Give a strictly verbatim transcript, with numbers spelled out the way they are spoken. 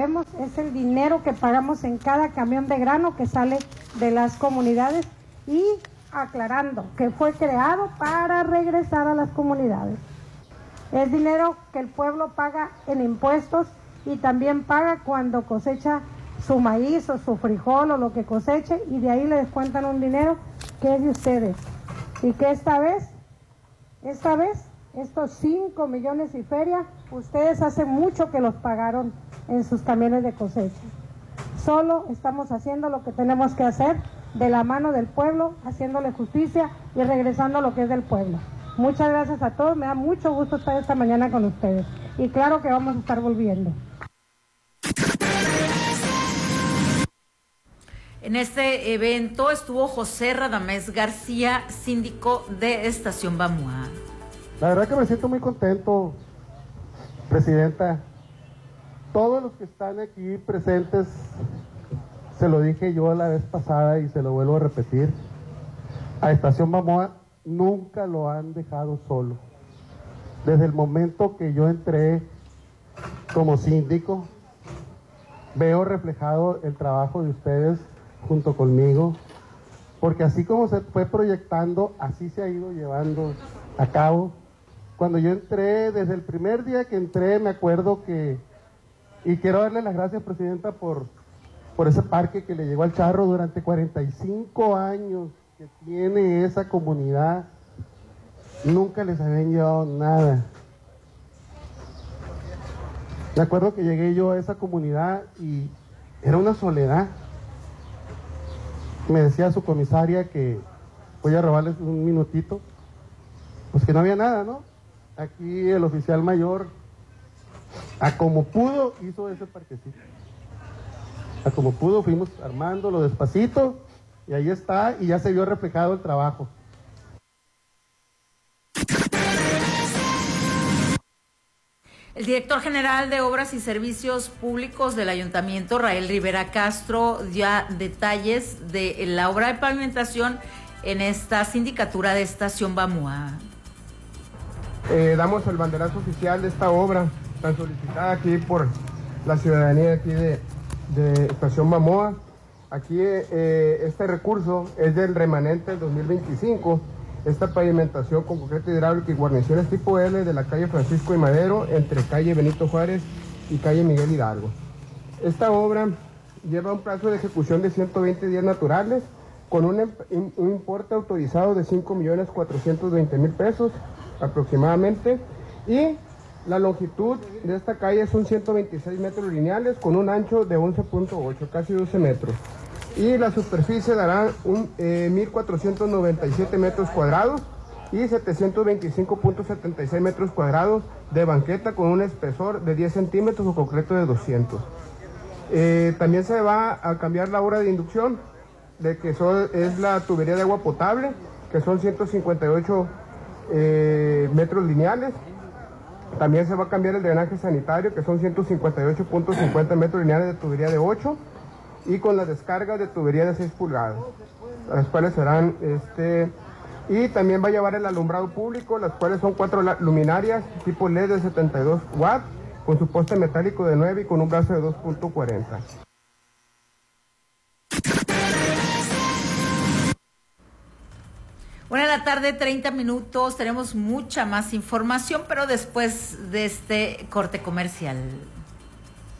vemos es el dinero que pagamos en cada camión de grano que sale de las comunidades, y aclarando que fue creado para regresar a las comunidades. Es dinero que el pueblo paga en impuestos y también paga cuando cosecha su maíz o su frijol o lo que coseche, y de ahí le descuentan un dinero que es de ustedes. Y que esta vez, esta vez, estos cinco millones y feria, ustedes hace mucho que los pagaron en sus camiones de cosecha. Solo estamos haciendo lo que tenemos que hacer de la mano del pueblo, haciéndole justicia y regresando a lo que es del pueblo. Muchas gracias a todos, me da mucho gusto estar esta mañana con ustedes. Y claro que vamos a estar volviendo. En este evento estuvo José Radamés García, síndico de Estación Bamúa. La verdad que me siento muy contento, Presidenta. Todos los que están aquí presentes, se lo dije yo la vez pasada y se lo vuelvo a repetir, a Estación Bamúa nunca lo han dejado solo. Desde el momento que yo entré como síndico, veo reflejado el trabajo de ustedes junto conmigo, porque así como se fue proyectando, así se ha ido llevando a cabo. Cuando yo entré, desde el primer día que entré, me acuerdo que, y quiero darle las gracias, Presidenta, por, por ese parque que le llegó al Charro durante cuarenta y cinco años que tiene esa comunidad, nunca les habían llevado nada. Me acuerdo que llegué yo a esa comunidad y era una soledad. Me decía su comisaria que, voy a robarles un minutito, pues que no había nada, ¿no? Aquí el oficial mayor, a como pudo, hizo ese parquecito. A como pudo, fuimos armándolo despacito, y ahí está, y ya se vio reflejado el trabajo. El director general de Obras y Servicios Públicos del Ayuntamiento, Rael Rivera Castro, dio detalles de la obra de pavimentación en esta sindicatura de Estación Bamúa. Eh, damos el banderazo oficial de esta obra tan solicitada aquí por la ciudadanía aquí de, de Estación Bamúa. Aquí eh, este recurso es del remanente del dos mil veinticinco. Esta pavimentación con concreto hidráulico y guarniciones tipo L de la calle Francisco y Madero entre calle Benito Juárez y calle Miguel Hidalgo. Esta obra lleva un plazo de ejecución de ciento veinte días naturales con un, un importe autorizado de cinco millones cuatrocientos veinte mil pesos aproximadamente, y la longitud de esta calle son ciento veintiséis metros lineales con un ancho de once punto ocho, casi doce metros. Y la superficie dará un, eh, mil cuatrocientos noventa y siete metros cuadrados y setecientos veinticinco punto setenta y seis metros cuadrados de banqueta con un espesor de diez centímetros o concreto de doscientos. Eh, también se va a cambiar la obra de inducción, de que son, es la tubería de agua potable, que son ciento cincuenta y ocho eh, metros lineales. También se va a cambiar el drenaje sanitario, que son ciento cincuenta y ocho punto cincuenta metros lineales de tubería de ocho, y con la descarga de tubería de seis pulgadas, las cuales serán, este, y también va a llevar el alumbrado público, las cuales son cuatro luminarias tipo L E D de setenta y dos watts, con su poste metálico de nueve y con un brazo de dos punto cuarenta. Una de la tarde, treinta minutos, tenemos mucha más información, pero después de este corte comercial.